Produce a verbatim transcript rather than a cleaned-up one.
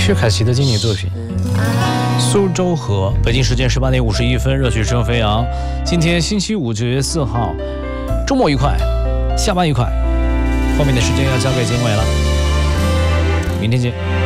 薛凯琪的经典作品《苏州河》。北京时间十八点五十一分，热血正飞扬。今天星期五，九月四号，周末愉快，下班愉快。后面的时间要交给经纬了，明天见。